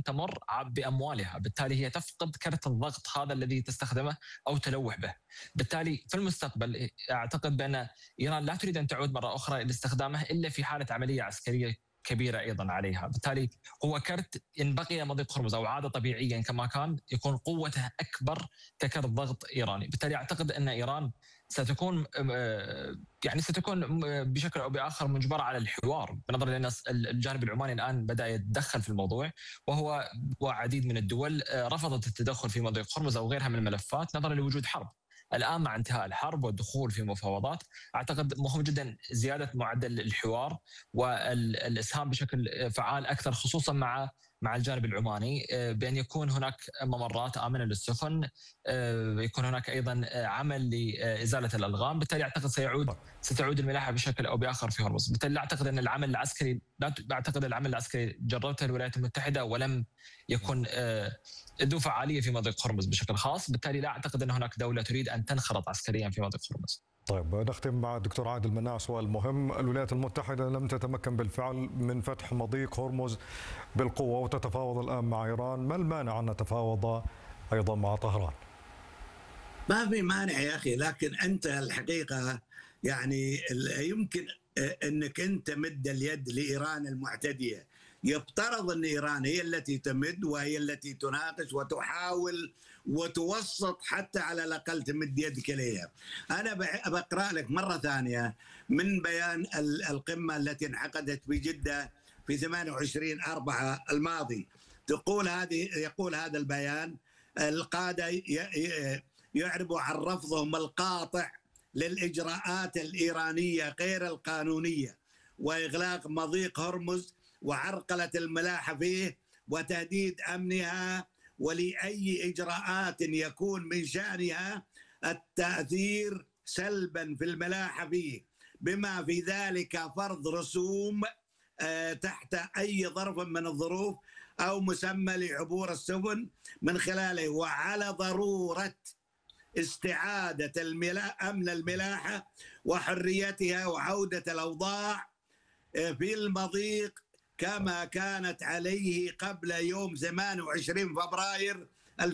أن تمر بأموالها، بالتالي هي تفقد كرت الضغط هذا الذي تستخدمه أو تلوح به. بالتالي في المستقبل أعتقد بأن إيران لا تريد أن تعود مرة أخرى لاستخدامه إلا في حالة عملية عسكرية كبيرة أيضا عليها. بالتالي هو كرت إن بقي مضيق هرمز أو عاد طبيعيا كما كان يكون قوته أكبر ككرت ضغط إيراني. بالتالي أعتقد أن إيران ستكون بشكل أو بآخر مجبرة على الحوار، بنظر لأن الجانب العماني الآن بدأ يتدخل في الموضوع، وعديد من الدول رفضت التدخل في مضيق هرمز أو غيرها من الملفات نظرا لوجود حرب. الآن مع انتهاء الحرب والدخول في مفاوضات أعتقد مهم جدا زيادة معدل الحوار والإسهام بشكل فعال أكثر، خصوصا مع الجانب العماني، بأن يكون هناك ممرات آمنة للسفن، يكون هناك أيضا عمل لإزالة الألغام. بالتالي أعتقد ستعود الملاحة بشكل أو بآخر في هرمز. بالتالي لا أعتقد أن العمل العسكري جربته الولايات المتحدة ولم يكن ذو فعالية في مضيق هرمز بشكل خاص. بالتالي لا أعتقد أن هناك دولة تريد أن تنخرط عسكريا في مضيق هرمز. طيب نختم مع الدكتور عادل مناع. سؤال مهم: الولايات المتحدة لم تتمكن بالفعل من فتح مضيق هرمز بالقوة وتتفاوض الآن مع إيران، ما المانع أن نتفاوض أيضا مع طهران؟ ما في مانع يا أخي، لكن أنت الحقيقة يعني يمكن أنك أنت مد اليد لإيران المعتدية. يفترض أن إيران هي التي تمد وهي التي تناقش وتحاول وتوسط، حتى على الأقل تمد يدك إليها. أنا بقرأ لك مرة ثانية من بيان القمة التي انعقدت بجدة في 28/4 الماضي. يقول هذا البيان: القادة يعربوا عن رفضهم القاطع للإجراءات الإيرانية غير القانونية وإغلاق مضيق هرمز وعرقلة الملاحة فيه وتهديد أمنها، ولأي إجراءات يكون من شأنها التأثير سلبا في الملاحة فيه، بما في ذلك فرض رسوم تحت أي ظرف من الظروف أو مسمى لعبور السفن من خلاله، وعلى ضرورة استعادة أمن الملاحة وحريتها وعودة الأوضاع في المضيق كما كانت عليه قبل يوم 28 فبراير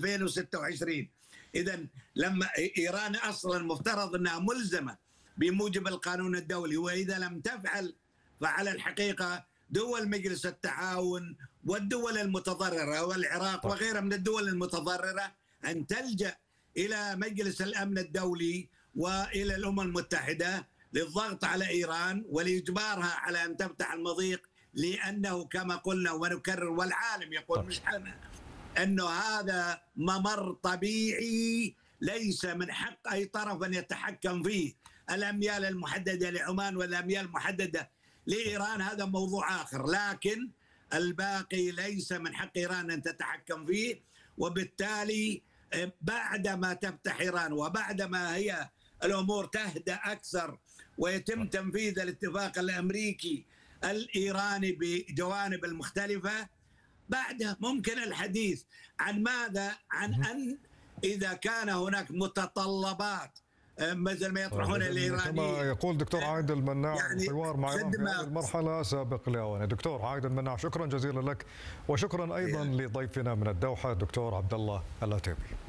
2026. إذن لما إيران أصلا مفترض أنها ملزمة بموجب القانون الدولي، وإذا لم تفعل فعلى الحقيقة دول مجلس التعاون والدول المتضررة والعراق وغيرها من الدول المتضررة أن تلجأ إلى مجلس الأمن الدولي وإلى الأمم المتحدة للضغط على إيران ولإجبارها على أن تفتح المضيق، لأنه كما قلنا ونكرر والعالم يقول مش حنا أنه هذا ممر طبيعي ليس من حق أي طرف أن يتحكم فيه. الأميال المحددة لعمان والأميال المحددة لإيران هذا موضوع آخر، لكن الباقي ليس من حق إيران أن تتحكم فيه. وبالتالي بعدما تفتح إيران وبعدما هي الأمور تهدأ أكثر ويتم تنفيذ الاتفاق الأمريكي الإيراني بجوانب المختلفة، بعدها ممكن الحديث عن ماذا؟ عن أن إذا كان هناك متطلبات مثل ما يطرحون الإيرانيين كما يقول دكتور عادل مناع، يعني الحوار مع إيران في هذه المرحلة سابق لأوانه. دكتور عادل مناع، شكرا جزيلا لك، وشكرا أيضا لضيفنا من الدوحة دكتور عبد الله العتيبي.